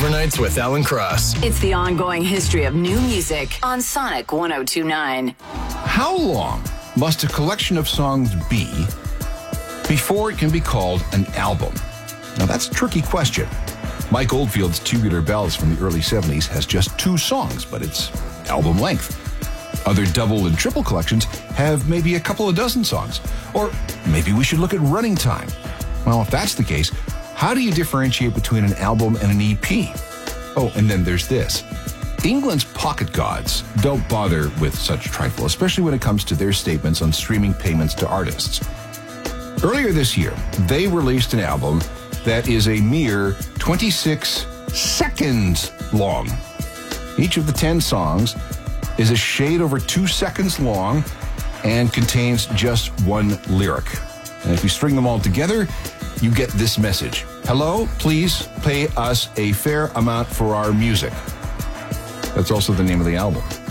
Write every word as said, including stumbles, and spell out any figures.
Overnights with Alan Cross. It's the ongoing history of new music on Sonic one oh two point nine. How long must a collection of songs be before it can be called an album? Now, that's a tricky question. Mike Oldfield's Tubular Bells from the early seventies has just two songs, but it's album length. Other double and triple collections have maybe a couple of dozen songs. Or maybe we should look at running time. Well, if that's the case, how do you differentiate between an album and an E P? Oh, and then there's this. England's pocket gods don't bother with such trifle, especially when it comes to their statements on streaming payments to artists. Earlier this year, they released an album that is a mere twenty-six seconds long. Each of the ten songs is a shade over two seconds long and contains just one lyric. And if you string them all together, you get this message. Hello, please pay us a fair amount for our music. That's also the name of the album.